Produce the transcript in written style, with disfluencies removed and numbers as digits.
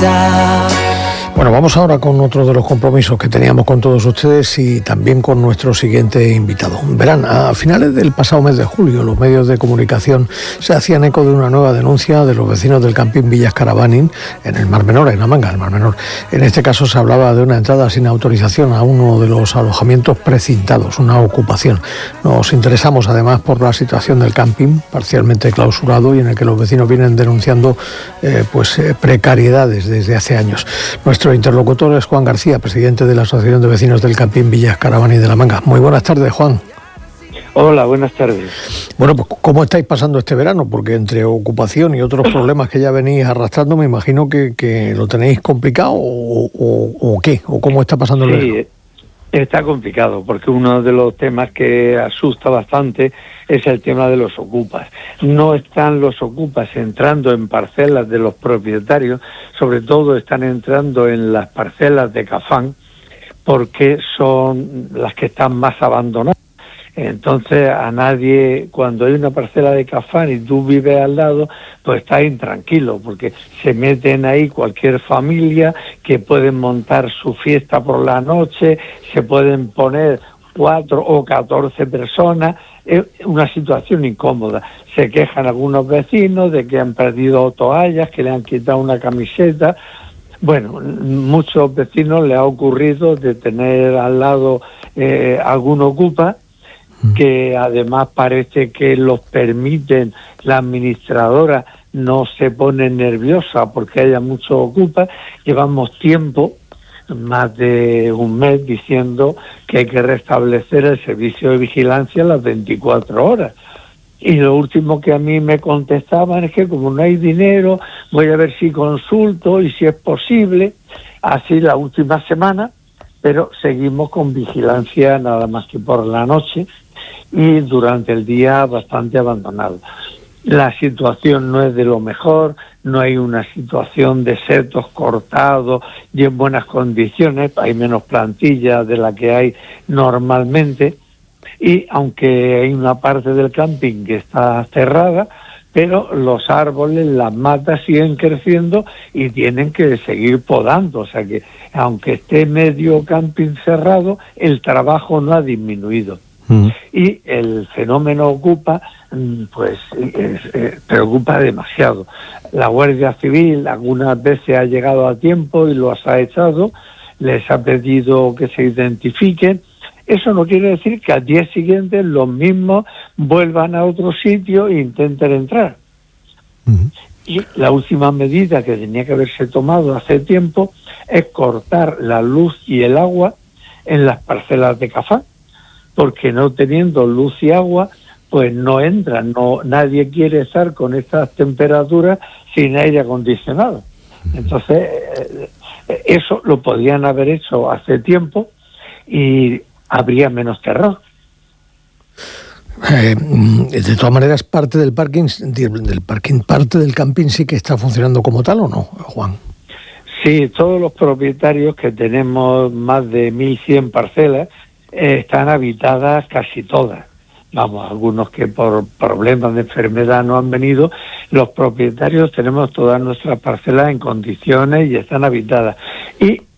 Bueno, vamos ahora con otro de los compromisos que teníamos con todos ustedes y también con nuestro siguiente invitado. Verán, a finales del pasado mes de julio, los medios de comunicación se hacían eco de una nueva denuncia de los vecinos del camping Villas Caravaning en el Mar Menor, en La Manga, el Mar Menor. En este caso se hablaba de una entrada sin autorización a uno de los alojamientos precintados, una ocupación. Nos interesamos además por la situación del camping, parcialmente clausurado y en el que los vecinos vienen denunciando precariedades desde hace años. Nuestro interlocutor es Juan García, presidente de la Asociación de Vecinos del Camping Villas Caravaning de La Manga. Muy buenas tardes, Juan. Hola, buenas tardes. Bueno, pues ¿cómo estáis pasando este verano? Porque entre ocupación y otros problemas que ya venís arrastrando, me imagino que lo tenéis complicado o ¿qué? ¿O cómo está pasando el verano? Sí, está complicado porque uno de los temas que asusta bastante es el tema de los ocupas. No están los ocupas entrando en parcelas de los propietarios, sobre todo están entrando en las parcelas de Cafán porque son las que están más abandonadas. Entonces a nadie, cuando hay una parcela de Cafán y tú vives al lado, pues estás intranquilo porque se meten ahí cualquier familia que pueden montar su fiesta por la noche, se pueden poner 4 o 14 personas, es una situación incómoda. Se quejan algunos vecinos de que han perdido toallas, que le han quitado una camiseta. Bueno, muchos vecinos les ha ocurrido de tener al lado algún ocupa, que además parece que los permiten, la administradora no se pone nerviosa porque haya muchos ocupas. Llevamos tiempo, más de un mes, diciendo que hay que restablecer el servicio de vigilancia a las 24 horas. Y lo último que a mí me contestaban es que como no hay dinero, voy a ver si consulto y si es posible. Así la última semana, pero seguimos con vigilancia nada más que por la noche y durante el día bastante abandonado. La situación no es de lo mejor, no hay una situación de setos cortados y en buenas condiciones, hay menos plantilla de la que hay normalmente, y aunque hay una parte del camping que está cerrada, pero los árboles, las matas siguen creciendo y tienen que seguir podando, o sea que aunque esté medio camping cerrado, el trabajo no ha disminuido. Y el fenómeno ocupa, pues preocupa demasiado. La Guardia Civil algunas veces ha llegado a tiempo y los ha echado, les ha pedido que se identifiquen. Eso no quiere decir que al día siguiente los mismos vuelvan a otro sitio e intenten entrar. Y la última medida que tenía que haberse tomado hace tiempo es cortar la luz y el agua en las parcelas de Cafán, porque no teniendo luz y agua, pues no entran. Nadie quiere estar con estas temperaturas sin aire acondicionado. Entonces, eso lo podían haber hecho hace tiempo y habría menos terror. De todas maneras, parte del parking, parte del camping sí que está funcionando como tal, ¿o no, Juan? Sí, todos los propietarios, que tenemos más de 1.100 parcelas, están habitadas casi todas. Vamos, algunos que por problemas de enfermedad no han venido. Los propietarios tenemos todas nuestras parcelas en condiciones y están habitadas. Y